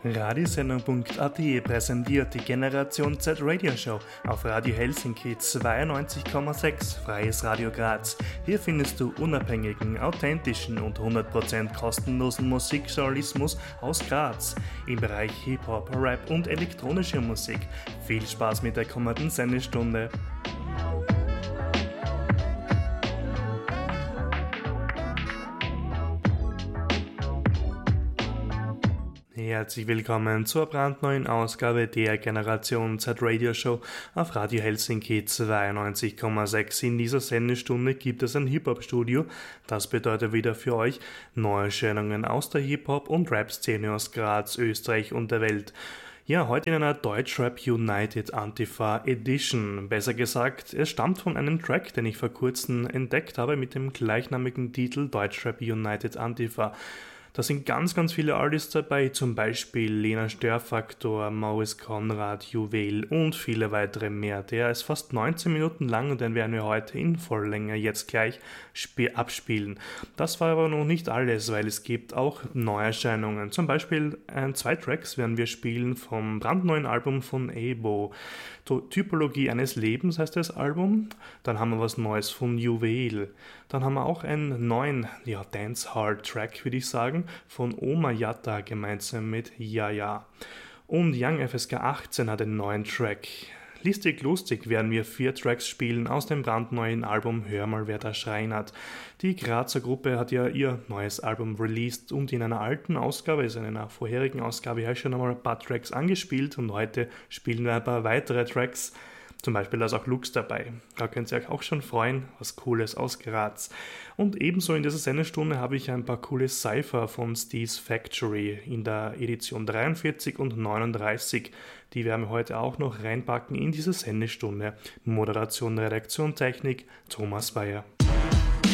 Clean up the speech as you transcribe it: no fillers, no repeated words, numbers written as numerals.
Radiosendung.at präsentiert die Generation Z Radio Show auf Radio Helsinki 92,6 Freies Radio Graz. Hier findest du unabhängigen, authentischen und 100% kostenlosen Musikjournalismus aus Graz im Bereich Hip-Hop, Rap und elektronische Musik. Viel Spaß mit der kommenden Sendestunde. Herzlich willkommen zur brandneuen Ausgabe der Generation Z Radio Show auf Radio Helsinki 92,6. In dieser Sendestunde gibt es ein Hip-Hop-Studio. Das bedeutet wieder für euch Neuerscheinungen aus der Hip-Hop- und Rap-Szene aus Graz, Österreich und der Welt. Ja, heute in einer Deutschrap United Antifa Edition. Besser gesagt, es stammt von einem Track, den ich vor kurzem entdeckt habe mit dem gleichnamigen Titel Deutschrap United Antifa. Da sind ganz viele Artists dabei, zum Beispiel Lena Störfaktor, Maurice Konrad, Juwel und viele weitere mehr. Der ist fast 19 Minuten lang und den werden wir heute in Volllänge jetzt gleich abspielen. Das war aber noch nicht alles, weil es gibt auch Neuerscheinungen. Zum Beispiel 2 Tracks werden wir spielen vom brandneuen Album von Ebo. Typologie eines Lebens heißt das Album. Dann haben wir was Neues von Juwel. Dann haben wir auch einen neuen Dancehall-Track, würde ich sagen, von Oma Yatta gemeinsam mit Jaja. Und Young FSK 18 hat einen neuen Track. Listig lustig werden wir 4 Tracks spielen aus dem brandneuen Album Hör mal, wer da schreinert. Die Grazer Gruppe hat ja ihr neues Album released und in einer alten Ausgabe, also in einer vorherigen Ausgabe, habe ich schon einmal ein paar Tracks angespielt und heute spielen wir ein paar weitere Tracks. Zum Beispiel da ist auch Lux dabei. Da könnt ihr euch auch schon freuen, was Cooles aus Graz. Und ebenso in dieser Sendestunde habe ich ein paar coole Cypher von Steve's Factory in der Edition 43 und 39. Die werden wir heute auch noch reinpacken in diese Sendestunde. Moderation, Redaktion, Technik, Thomas Bayer.